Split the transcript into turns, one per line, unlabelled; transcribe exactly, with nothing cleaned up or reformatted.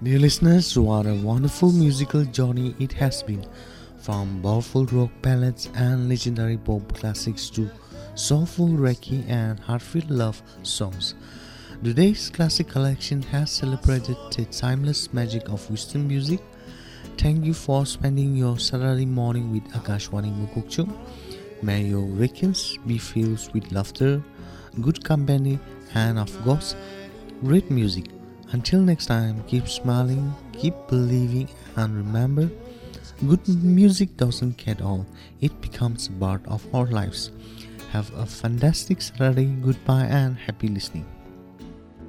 Dear listeners, what a wonderful musical journey it has been. From powerful rock ballads and legendary pop classics to soulful reggae and heartfelt love songs. Today's classic collection has celebrated the timeless magic of Western music. Thank you for spending your Saturday morning with Akashwani Mukokchung. May your weekends be filled with laughter, good company, and of course, great music. Until next time, keep smiling, keep believing, and remember, good music doesn't get old, it becomes a part of our lives. Have a fantastic Saturday, goodbye, and happy listening.